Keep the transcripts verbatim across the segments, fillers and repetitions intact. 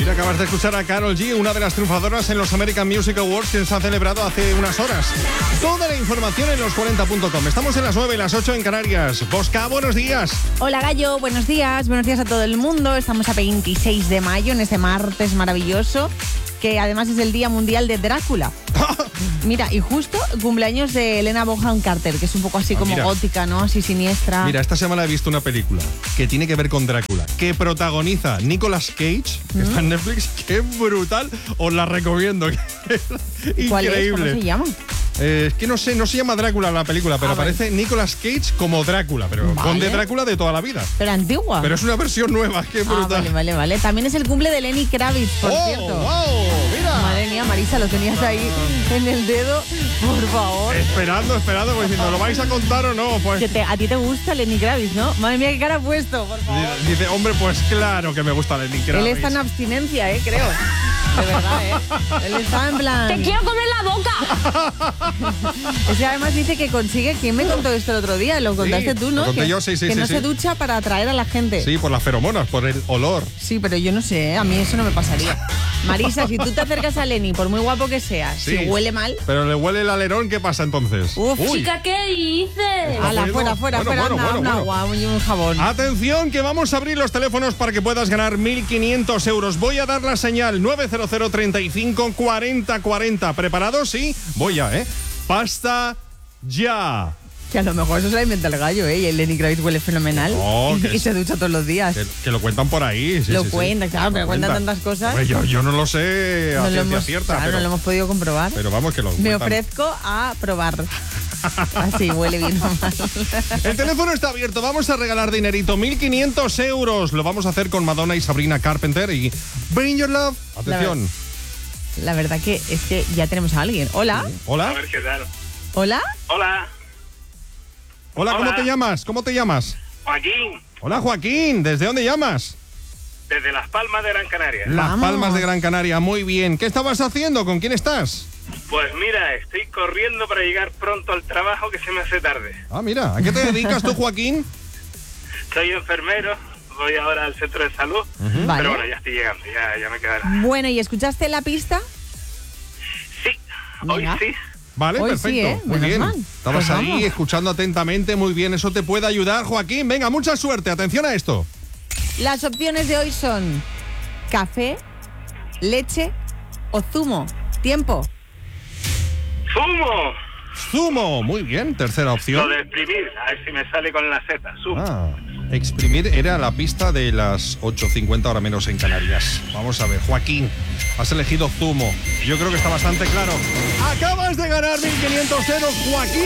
Mira, acabas de escuchar a Karol G, una de las triunfadoras en los American Music Awards que se han celebrado hace unas horas. Toda la información en los cuarenta punto com. Estamos en las nueve, las ocho en Canarias. Bosca, buenos días. Hola Gallo, buenos días. Buenos días a todo el mundo. Estamos a veintiséis de mayo, en este martes maravilloso, que además es el Día Mundial de Drácula. Mira, y justo cumpleaños de Helena Bonham Carter, que es un poco así ah, como mira. gótica, ¿no? Así siniestra. Mira, esta semana he visto una película que tiene que ver con Drácula, que protagoniza Nicolas Cage, que ¿Mm? está en Netflix. ¡Qué brutal! Os la recomiendo. Increíble. ¿Cuál es? ¿Cómo se llama? Eh, es que no sé, no se llama Drácula la película, pero ah, aparece vale. Nicolas Cage como Drácula, pero vale. con de Drácula de toda la vida. Pero antigua. Pero es una versión nueva, qué brutal. Ah, vale, vale, vale. También es el cumple de Lenny Kravitz, por oh, cierto. ¡Wow! ¡Mira! Madre mía, Marisa, lo tenías ahí en el dedo, por favor. Esperando, esperando, pues diciendo, ¿lo vais a contar o no? Pues... Que te, a ti te gusta Lenny Kravitz, ¿no? Madre mía, qué cara ha puesto, por favor. Dice, hombre, pues claro que me gusta Lenny Kravitz. Él está en abstinencia, ¿eh? Creo. De verdad, ¿eh? Él está en plan... ¡Te quiero comer la boca! O sea, además dice que consigue... ¿Quién me contó esto el otro día? Lo contaste sí, tú, ¿no? Lo conté que, yo, sí, sí, Que sí, no sí. se ducha para atraer a la gente. Sí, por las feromonas, por el olor. Sí, pero yo no sé, a mí eso no me pasaría. Marisa, si tú te acercas a Lenny, por muy guapo que seas, sí, si huele mal... Pero le huele el alerón, ¿qué pasa entonces? Uf, Uy. Chica, ¿qué dices? Hala, fuera, fuera, bueno, fuera, bueno, anda, bueno, un bueno. agua y un jabón. Atención, que vamos a abrir los teléfonos para que puedas ganar mil quinientos euros. Voy a dar la señal nueve cero cero, treinta y cinco, cuarenta, cuarenta. ¿Preparados? Sí, voy ya, ¿eh? Pasta ya. Que a lo mejor eso se la inventa el Gallo, ¿eh? Y el Lenny Kravitz huele fenomenal. Oh, y, y se ducha todos los días. Que, que lo cuentan por ahí. Sí, lo sí, cuentan, sí. claro, lo pero cuentan cuenta. tantas cosas. Pues yo, yo no lo sé a no ciencia hemos, cierta. Claro, pero, no lo hemos podido comprobar. Pero vamos, que lo Me cuentan. ofrezco a probar. Así huele bien o mal. El teléfono está abierto, vamos a regalar dinerito, mil quinientos euros. Lo vamos a hacer con Madonna y Sabrina Carpenter y Bring Your Love. Atención. La, ver, la verdad que es que ya tenemos a alguien. Hola. Sí. Hola. A ver qué tal. Hola. Hola. Hola, ¿cómo Hola. te llamas? ¿Cómo te llamas? Joaquín. Hola, Joaquín. ¿Desde dónde llamas? Desde Las Palmas de Gran Canaria. Las Vamos. Palmas de Gran Canaria. Muy bien. ¿Qué estabas haciendo? ¿Con quién estás? Pues mira, estoy corriendo para llegar pronto al trabajo que se me hace tarde. Ah, mira. ¿A qué te dedicas tú, Joaquín? Soy enfermero, voy ahora al centro de salud, Uh-huh. Vale. pero bueno, ya estoy llegando, ya, ya me quedará. Bueno, ¿y escuchaste la pista? Sí, hoy Venga. sí. Vale, Hoy perfecto. sí, ¿eh? Muy Menos bien. mal. Estabas Pues ahí vamos. escuchando atentamente. Muy bien. Eso te puede ayudar, Joaquín. Venga, mucha suerte. Atención a esto. Las opciones de hoy son café, leche o zumo. Tiempo. ¡Zumo! Zumo. Muy bien. Tercera opción. Lo de exprimir, a ver si me sale con la Z. Zumo. Ah, exprimir era la pista de las ocho cincuenta, ahora menos en Canarias. Vamos a ver, Joaquín, has elegido zumo. Yo creo que está bastante claro. Acabas de ganar mil quinientos euros, Joaquín.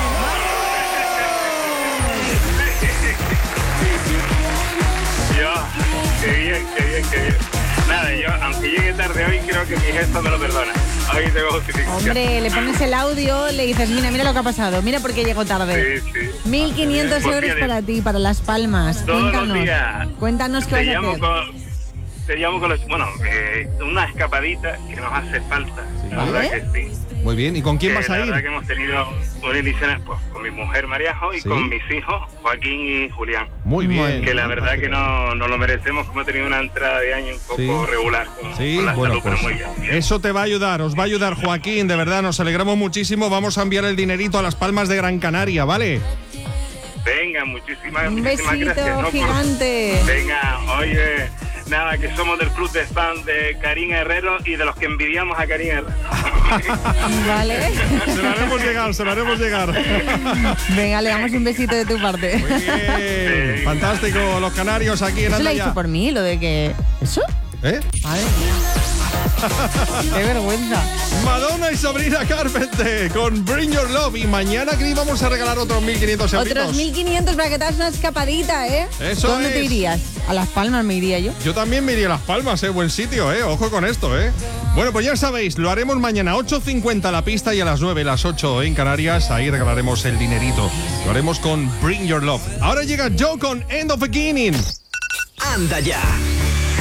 Yo, qué bien, qué bien, qué bien. Nada, yo, aunque llegue tarde hoy, creo que mi gesto me lo perdona. Hoy tengo justificación. Hombre, le pones el audio, le dices, mira, mira lo que ha pasado, mira por qué llego tarde. Sí, sí. mil quinientos Pues euros bien, para ti, para Las Palmas. todos los Cuéntanos. días. Cuéntanos qué Te vas a llamo hacer. con... Te llamo con los... Bueno, eh, una escapadita que nos hace falta. La ¿Vale? verdad que sí. Muy bien, ¿y con quién Que vas la a ir? verdad que hemos tenido unas ediciones pues, con mi mujer Mariajo y Sí. con mis hijos Joaquín y Julián. Muy bien. Que la verdad que no, no lo merecemos, como he tenido una entrada de año un poco Sí. regular. Con, Sí, con la bueno, salud, pero pues muy bien. eso te va a ayudar, os va a ayudar, Joaquín, de verdad, nos alegramos muchísimo. Vamos a enviar el dinerito a Las Palmas de Gran Canaria, ¿vale? Venga, muchísimas, Un muchísimas besito gracias. ¿no? Por- gigante. Venga, oye, nada, que somos del club de fans de Karim Herrero y de los que envidiamos a Karim Herrero. Vale. Se lo haremos llegar, se lo haremos llegar. Venga, le damos un besito de tu parte. Muy bien, fantástico, los canarios aquí en Eso lo ha Andaya. dicho por mí, lo de que... ¿Eso? ¿Eh? Madre mía. Qué vergüenza. Madonna y Sabrina Carpenter con Bring Your Love. Y mañana aquí vamos a regalar otros mil quinientos euros. Otros mil quinientos para que te hagas una escapadita, ¿eh? Eso ¿Dónde es. te irías? A Las Palmas me iría yo. Yo también me iría a Las Palmas, ¿eh? Buen sitio, ¿eh? Ojo con esto, ¿eh? Bueno, pues ya sabéis, lo haremos mañana ocho cincuenta la pista y a las nueve, las ocho en Canarias. Ahí regalaremos el dinerito. Lo haremos con Bring Your Love. Ahora llega Joe con End of Beginning. Anda ya.